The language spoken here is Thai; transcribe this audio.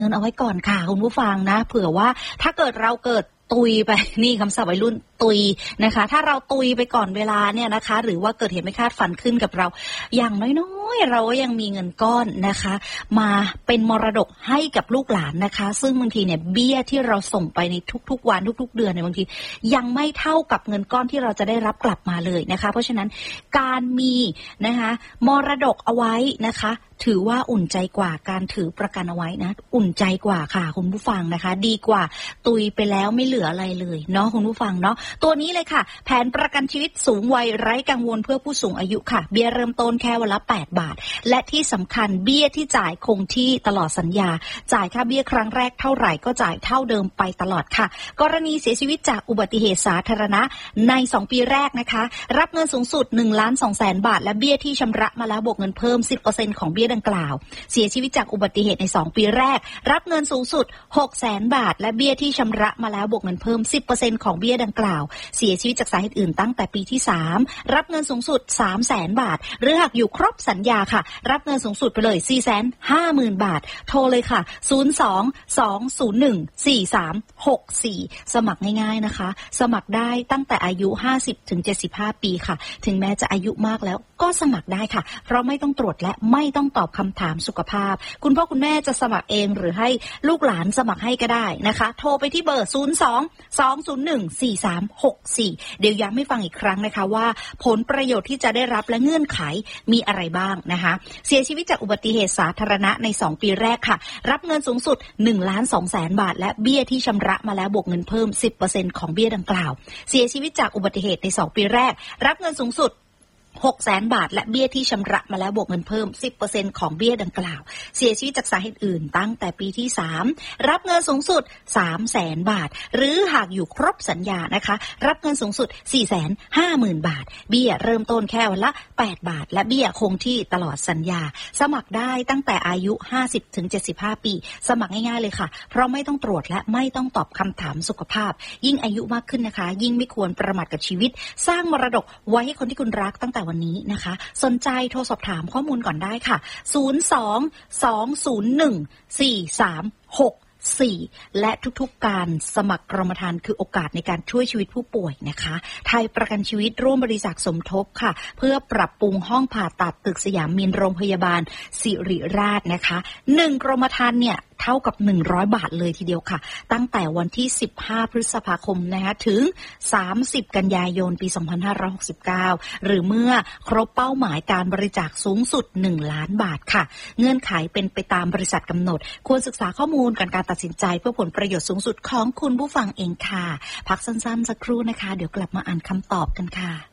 เงินเอาไว้ก่อนค่ะคุณผู้ฟังนะเผื่อว่าถ้าเกิดเราเกิดตุยไปนี่คำศัพท์วัยรุ่นตุยนะคะถ้าเราตุยไปก่อนเวลาเนี่ยนะคะหรือว่าเกิดเหตุไม่คาดฝันขึ้นกับเราอย่างน้อยๆเราก็ยังมีเงินก้อนนะคะมาเป็นมรดกให้กับลูกหลานนะคะซึ่งบางทีเนี่ยเบี้ยที่เราส่งไปในทุกๆวันทุกๆเดือนเนี่ยบางทียังไม่เท่ากับเงินก้อนที่เราจะได้รับกลับมาเลยนะคะเพราะฉะนั้นการมีนะคะมรดกเอาไว้นะคะถือว่าอุ่นใจกว่าการถือประกันเอาไว้นะอุ่นใจกว่าค่ะคุณผู้ฟังนะคะดีกว่าตุยไปแล้วไม่เหลืออะไรเลยเนาะคุณผู้ฟังเนาะตัวนี้เลยค่ะแผนประกันชีวิตสูงวัยไร้กังวลเพื่อผู้สูงอายุค่ะเบี้ยเริ่มต้นแค่วันละ8 บาทและที่สำคัญเบี้ยที่จ่ายคงที่ตลอดสัญญาจ่ายค่าเบี้ยครั้งแรกเท่าไหร่ก็จ่ายเท่าเดิมไปตลอดค่ะกรณีเสียชีวิตจากอุบัติเหตุสาธารณะใน2 ปีแรกนะคะรับเงินสูงสุด 1,200,000 บาทและเบี้ยที่ชำระมาแล้วบวกเงินเพิ่ม 10% ของเบี้ยดังกล่าวเสียชีวิตจากอุบัติเหตุใน2 ปีแรกรับเงินสูงสุด 600,000 บาทและเบี้ยที่ชำระมาแล้วบวกเงินเพิ่ม 10% ของเบี้ยดังกล่าวเสียชีวิตจากสาเหตุอื่นตั้งแต่ปีที่3รับเงินสูงสุด 300,000 บาทหรือหากอยู่ครบสัญญาค่ะรับเงินสูงสุดไปเลย 450,000 บาทโทรเลยค่ะ02-201-4364สมัครง่ายๆนะคะสมัครได้ตั้งแต่อายุ 50-75 ปีค่ะถึงแม้จะอายุมากแล้วก็สมัครได้ค่ะเพราะไม่ต้องตรวจและไม่ต้องตอบคำถามสุขภาพคุณพ่อคุณแม่จะสมัครเองหรือให้ลูกหลานสมัครให้ก็ได้นะคะโทรไปที่เบอร์02-201-4364เดี๋ยวย้ำให้ฟังอีกครั้งนะคะว่าผลประโยชน์ที่จะได้รับและเงื่อนไขมีอะไรบ้างนะคะเสียชีวิตจากอุบัติเหตุสาธารณะใน2 ปีแรกค่ะรับเงินสูงสุด 1,200,000 บาทและเบี้ยที่ชำระมาแล้วบวกเงินเพิ่ม 10% ของเบี้ยดังกล่าวเสียชีวิตจากอุบัติเหตุใน2 ปีแรกรับเงินสูงสุด600,000 บาทและเบี้ยที่ชำระมาแล้วบวกเงินเพิ่ม 10% ของเบี้ยดังกล่าวเสียชีวิตจากสาเหตุอื่นตั้งแต่ปีที่3รับเงินสูงสุด 300,000 บาทหรือหากอยู่ครบสัญญานะคะรับเงินสูงสุด 450,000 บาทเบี้ยเริ่มต้นแค่วันละ8 บาทและเบี้ยคงที่ตลอดสัญญาสมัครได้ตั้งแต่อายุ 50-75 ปีสมัครง่ายๆเลยค่ะเพราะไม่ต้องตรวจและไม่ต้องตอบคำถามสุขภาพยิ่งอายุมากขึ้นนะคะยิ่งไม่ควรประมาทกับชีวิตสร้างมรดกไว้ให้คนที่คุณรักตั้งแต่วันนี้นะคะสนใจโทรสอบถามข้อมูลก่อนได้ค่ะ02-201-4364และทุกๆการสมัครกรมธรรม์คือโอกาสในการช่วยชีวิตผู้ป่วยนะคะไทยประกันชีวิตร่วมบริจาคสมทบค่ะเพื่อปรับปรุงห้องผ่าตัดตึกสยามมินโรงพยาบาลศิริราชนะคะ1กรมธรรม์เนี่ยเท่ากับ100 บาทเลยทีเดียวค่ะตั้งแต่วันที่15 พฤษภาคมนะคะถึง30 กันยายนปี 2569หรือเมื่อครบเป้าหมายการบริจาคสูงสุด1 ล้านบาทค่ะเงื่อนไขเป็นไปตามบริษัทกำหนดควรศึกษาข้อมูลการตัดสินใจเพื่อผลประโยชน์สูงสุดของคุณผู้ฟังเองค่ะพักสั้นๆสักครู่นะคะเดี๋ยวกลับมาอ่านคำตอบกันค่ะ